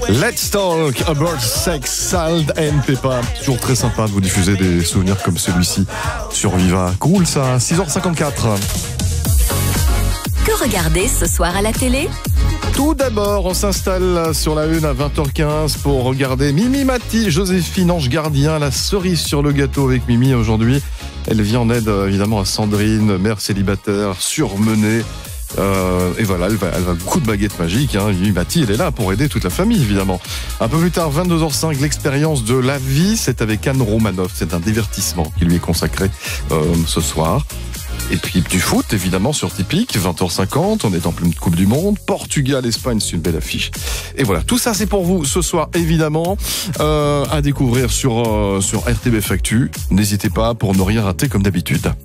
Let's talk about sex, Salt and Peppa. Toujours très sympa de vous diffuser des souvenirs comme celui-ci sur Viva. Cool ça, 6h54. Que regarder ce soir à la télé ? Tout d'abord, on s'installe sur la une à 20h15 pour regarder Mimi Mati, Joséphine Ange Gardien, la cerise sur le gâteau avec Mimi aujourd'hui. Elle vient en aide évidemment à Sandrine, mère célibataire, surmenée. Et voilà, elle a beaucoup de baguettes magiques. Mimi Mati, elle est là pour aider toute la famille, évidemment. Un peu plus tard, 22h05, l'expérience de la vie, c'est avec Anne Romanoff. C'est un divertissement qui lui est consacré ce soir. Et puis du foot, évidemment, sur Typique, 20h50, on est en pleine Coupe du Monde. Portugal, Espagne, c'est une belle affiche. Et voilà, tout ça, c'est pour vous ce soir, évidemment, à découvrir sur RTBF Actu. N'hésitez pas pour ne rien rater comme d'habitude.